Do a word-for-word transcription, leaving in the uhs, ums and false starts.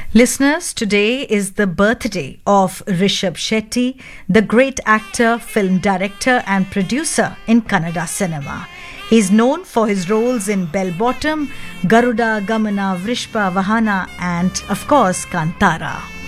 Listeners, today is the birthday of Rishabh Shetty, the great actor, film director and producer in Kannada cinema. He is known for his roles in Bell Bottom, Garuda, Gamana, Vrishpa, Vahana and, of course, Kantara.